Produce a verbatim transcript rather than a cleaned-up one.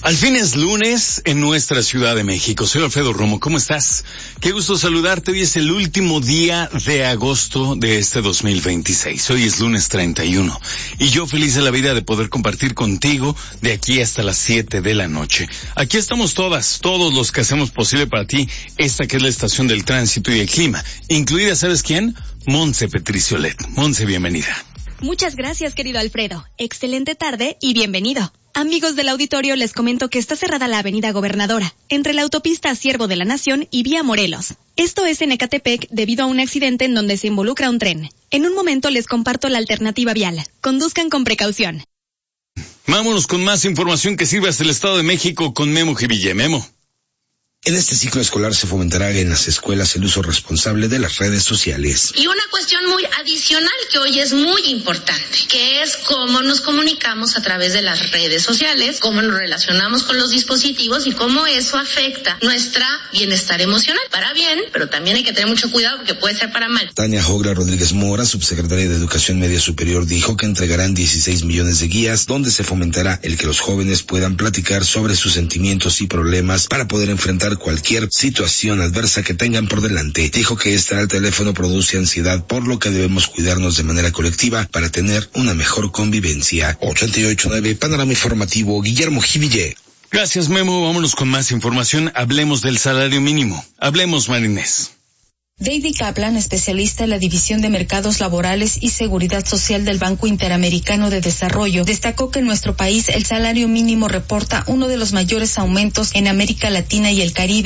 Al fin es lunes en nuestra Ciudad de México. Soy Alfredo Romo. ¿Cómo estás? Qué gusto saludarte. Hoy es el último día de agosto de este dos mil veintiséis. Hoy es lunes treinta y uno. Y yo feliz de la vida de poder compartir contigo de aquí hasta las siete de la noche. Aquí estamos todas, todos los que hacemos posible para ti esta que es la estación del tránsito y el clima. Incluida, ¿sabes quién? Montse Petriciolet. Montse, bienvenida. Muchas gracias, querido Alfredo. Excelente tarde y bienvenido. Amigos del auditorio, les comento que está cerrada la avenida Gobernadora, entre la autopista Siervo de la Nación y Vía Morelos. Esto es en Ecatepec debido a un accidente en donde se involucra un tren. En un momento les comparto la alternativa vial. Conduzcan con precaución. Vámonos con más información que sirve hasta el Estado de México con Memo Jiville. Memo. En este ciclo escolar se fomentará en las escuelas el uso responsable de las redes sociales. Y una cuestión muy adicional que hoy es muy importante, que es cómo nos comunicamos a través de las redes sociales, cómo nos relacionamos con los dispositivos y cómo eso afecta nuestra bienestar emocional. Para bien, pero también hay que tener mucho cuidado porque puede ser para mal. Tania Jogra Rodríguez Mora, subsecretaria de Educación Media Superior, dijo que entregarán dieciséis millones de guías donde se fomentará el que los jóvenes puedan platicar sobre sus sentimientos y problemas para poder enfrentar cualquier situación adversa que tengan por delante. Dijo que estar al teléfono produce ansiedad, por lo que debemos cuidarnos de manera colectiva para tener una mejor convivencia. ochenta y ocho punto nueve Panorama Informativo, Guillermo Jiville. Gracias, Memo. Vámonos con más información. Hablemos del salario mínimo. Hablemos, Marinés. David Kaplan, especialista en la División de Mercados Laborales y Seguridad Social del Banco Interamericano de Desarrollo, destacó que en nuestro país el salario mínimo reporta uno de los mayores aumentos en América Latina y el Caribe.